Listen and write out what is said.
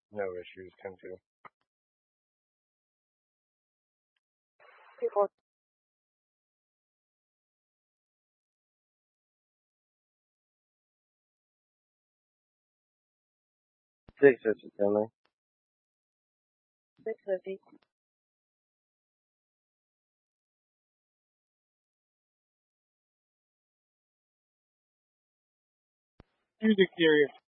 No issues, 10-2. People. 650, family. 650. Music serious.